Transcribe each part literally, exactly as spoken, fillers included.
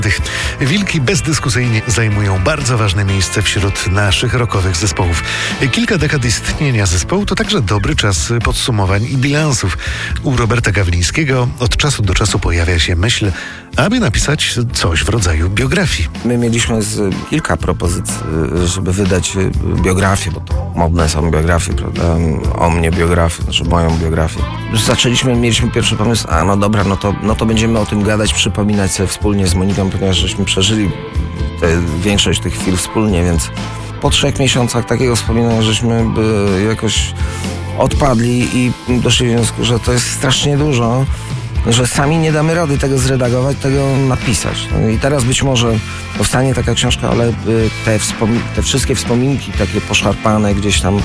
Wilki bezdyskusyjnie zajmują bardzo ważne miejsce wśród naszych rockowych zespołów. Kilka dekad istnienia zespołu to także dobry czas podsumowań i bilansów. U Roberta Gawlińskiego od czasu do czasu pojawia się myśl, aby napisać coś w rodzaju biografii. My mieliśmy z kilka propozycji, żeby wydać biografię, bo to modne są biografie, prawda? O mnie biografię, znaczy moją biografię. Zaczęliśmy, mieliśmy pierwszy pomysł, a no dobra, no to, no to będziemy o tym gadać, przypominać sobie wspólnie z Moniką, ponieważ żeśmy przeżyli te, większość tych chwil wspólnie, więc po trzech miesiącach takiego wspominania żeśmy by jakoś odpadli i doszli do wniosku, że to jest strasznie dużo, że sami nie damy rady tego zredagować, tego napisać. No i teraz być może powstanie taka książka, ale te, wspomin- te wszystkie wspominki takie poszarpane gdzieś tam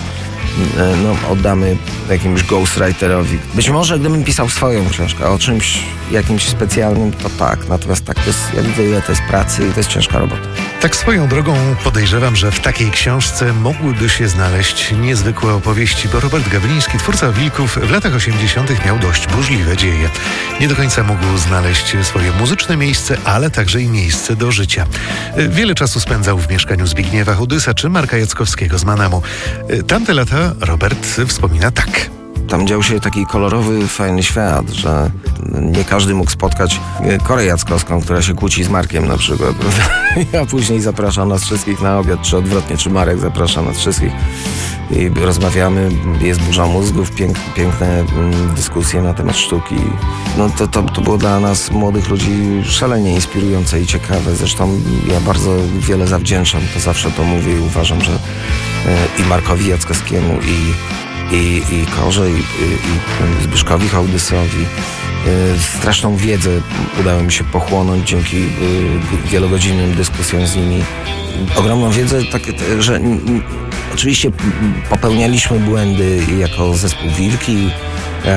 no, oddamy jakiemuś ghostwriterowi. Być może gdybym pisał swoją książkę o czymś jakimś specjalnym, to tak. Natomiast tak to jest, ja widzę, ile to jest pracy i to jest ciężka robota. Tak swoją drogą podejrzewam, że w takiej książce mogłyby się znaleźć niezwykłe opowieści, bo Robert Gawliński, twórca Wilków, w latach osiemdziesiątych miał dość burzliwe dzieje. Nie do końca mógł znaleźć swoje muzyczne miejsce, ale także i miejsce do życia. Wiele czasu spędzał w mieszkaniu Zbigniewa Chudysa czy Marka Jackowskiego z Manamu. Tamte lata Robert wspomina tak. Tam dział się taki kolorowy, fajny świat, że nie każdy mógł spotkać Korę Jackowską, która się kłóci z Markiem na przykład. A później zaprasza nas wszystkich na obiad, czy odwrotnie, czy Marek zaprasza nas wszystkich i rozmawiamy, jest burza mózgów, pięk, piękne mm, dyskusje na temat sztuki. No to, to, to było dla nas, młodych ludzi, szalenie inspirujące i ciekawe. Zresztą ja bardzo wiele zawdzięczam, to zawsze to mówię i uważam, że e, i Markowi Jackowskiemu, i I, i Korze, i, i, i Zbyszkowi Hołdysowi. Yy, straszną wiedzę udało mi się pochłonąć dzięki yy, wielogodzinnym dyskusjom z nimi. Ogromną wiedzę, tak, że n, n, oczywiście popełnialiśmy błędy jako zespół Wilki. Yy,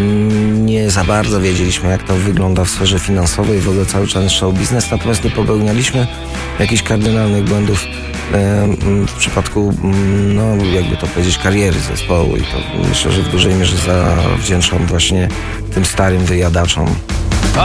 nie za bardzo wiedzieliśmy, jak to wygląda w sferze finansowej, w ogóle cały czas show biznes, natomiast nie popełnialiśmy jakichś kardynalnych błędów w przypadku, no jakby to powiedzieć, kariery zespołu i to myślę, że w dużej mierze zawdzięczam właśnie tym starym wyjadaczom